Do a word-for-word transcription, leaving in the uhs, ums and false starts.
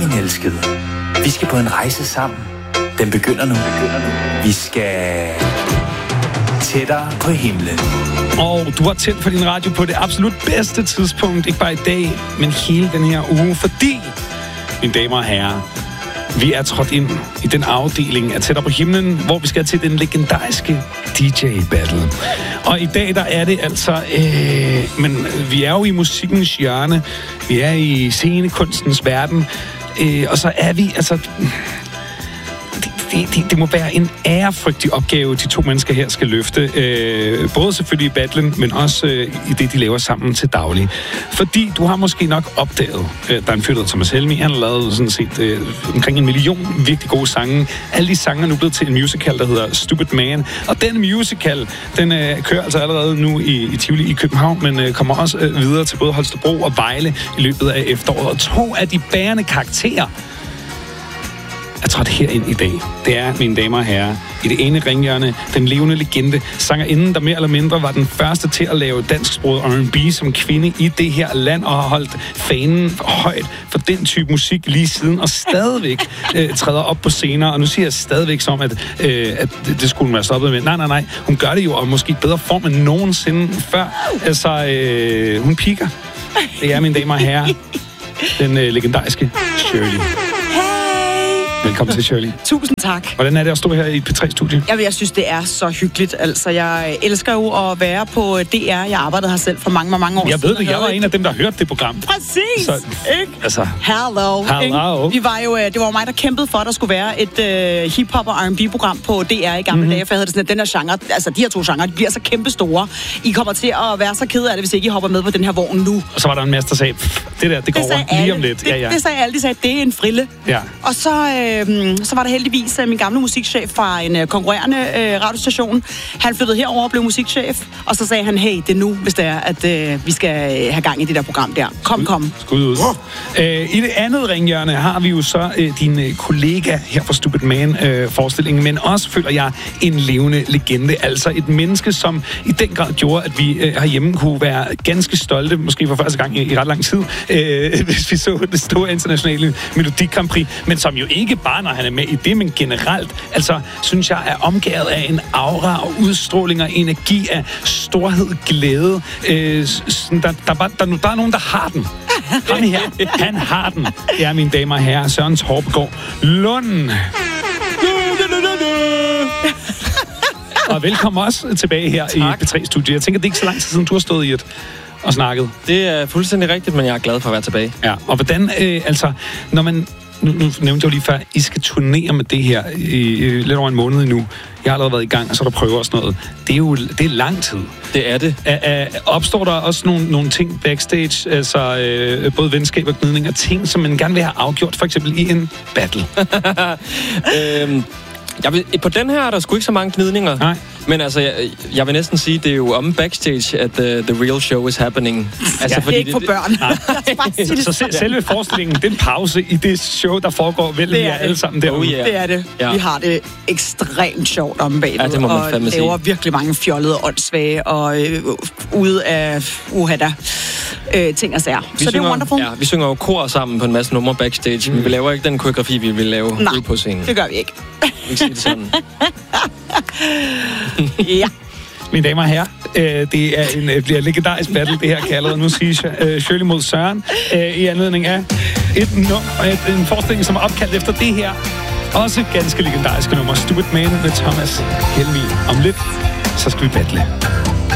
min elskede. Vi skal på en rejse sammen. Den begynder nu. Vi skal tættere på himlen. Og du har tændt for din radio på det absolut bedste tidspunkt. Ikke bare i dag, men hele den her uge. Fordi, mine damer og herrer, vi er trådt ind i den afdeling af Tættere på himlen, hvor vi skal til den legendariske D J-battle. Og i dag, der er det altså... Øh, men vi er jo i musikkens hjørne. Vi er i scenekunstens verden. Øh, og så er vi altså... Det, det, det må være en ærefrygtig opgave, de to mennesker her skal løfte. Øh, både selvfølgelig i battlen, men også øh, i det, de laver sammen til daglig. Fordi du har måske nok opdaget, øh, der er en fyr, der Thomas Helmig, han har lavet sådan set øh, omkring en million virkelig gode sange. Alle de sange er nu blevet til en musical, der hedder Stupid Man. Og den musical, den øh, kører altså allerede nu i, i Tivoli i København, men øh, kommer også øh, videre til både Holstebro og Vejle i løbet af efteråret. Og to af de bærende karakterer er trådt herind i dag. Det er, mine damer og herrer, i det ene ringhjørne, den levende legende, sangerinden, der mere eller mindre var den første til at lave dansksproget R and B som kvinde i det her land, og har holdt fanen højt for den type musik lige siden, og stadigvæk øh, træder op på scener. Og nu siger jeg stadigvæk som, at, øh, at det skulle hun være stoppet med. Nej, nej, nej. Hun gør det jo, og måske i bedre form end nogensinde før. Altså, øh, hun piker. Det er, mine damer og herrer, den øh, legendariske Shirley. Velkommen til, Shirley. Tusind tak. Hvordan er det at stå her i P tre-studiet? Jeg, jeg synes, det er så hyggeligt. Altså, jeg elsker jo at være på D R. Jeg arbejdede her selv for mange, mange år jeg siden. Jeg ved det. Jeg var en af dem, der hørte det program. Præcis. Så, ikke? Altså, Hello. Hello. Vi var jo, det var jo mig, der kæmpede for, at der skulle være et uh, hip-hop og R and B-program på D R i gamle mm-hmm. dage. For jeg havde det sådan, at den her genre, altså de her to genrer, de bliver så kæmpe store. I kommer til at være så ked af det, hvis ikke I hopper med på den her vogn nu. Og så var der en masse, der sagde, det der, det går det over lige om lidt. Det, ja, ja. det sagde alle. De sagde, det er en frille. Ja. Og så, øh, så var der heldigvis øh, min gamle musikchef fra en øh, konkurrerende øh, radiostation. Han flyttede herover og blev musikchef. Og så sagde han, hey, det er nu, hvis det er, at øh, vi skal have gang i det der program der. Kom, kom. Skud ud. Uh. Øh, I det andet ringhjørne har vi jo så øh, din øh, kollega her fra Stupid Man-forestillingen, øh, men også, føler jeg, en levende legende. Altså et menneske, som i den grad gjorde, at vi øh, herhjemme kunne være ganske stolte, måske for første gang i, i ret lang tid, øh, hvis vi så det store internationale Melodi Grand Prix, men som jo ikke bare, når han er med i det, men generelt, altså, synes jeg, er omgivet af en aura og udstråling og energi af storhed, glæde. Øh, der, der, der, der, der er nogen, der har den. Ham her, han har den. Det er, mine damer og herrer, Søren Torpegaard Lund. Og velkommen også tilbage her tak. I P tre-studiet. Jeg tænker, det er ikke så lang tid siden, du har stået i et og snakket. Det er fuldstændig rigtigt, men jeg er glad for at være tilbage. Ja, og hvordan, øh, altså, når man... Nu, nu nævnte jeg jo lige før, I skal turnere med det her i, i lidt over en måned nu. Jeg har allerede været i gang, og så er der prøver og sådan noget. Det er jo det er lang tid. Det er det. A, a, opstår der også nogle, nogle ting backstage, altså øh, både venskab og gnidning og ting, som man gerne vil have afgjort, for eksempel i en battle? øhm, jeg vil, på den her er der sgu ikke så mange gnidninger. Nej. Men altså, jeg, jeg vil næsten sige, det er jo om backstage, at the, the real show is happening. Altså, ja, fordi det er ikke for børn. Så selv, selve forestillingen, den pause i det show, der foregår, vælger vi alle sammen derude. Oh, yeah. Det er det. Ja. Vi har det ekstremt sjovt om bagved, ja, det må man og laver sige. Virkelig mange fjollede, åndssvage og øh, ude af uhadda øh, ting og sager. Så synger, det er wonderful. Ja, vi synger jo kor sammen på en masse numre backstage, mm. men vi laver ikke den koreografi, vi vil lave Nej, ude på scenen. det gør vi ikke. Vi kan sige det sådan. Ja. Mine damer og herrer, øh, det er en, øh, bliver en legendarisk battle, det her kan jeg allerede nu sige. Øh, Shirley mod Søren, øh, i anledning af et nummer, et, en forestilling, som er opkaldt efter det her. Også ganske legendariske nummer, Stupid Man med Thomas Helmig. Om lidt, så skal vi battle.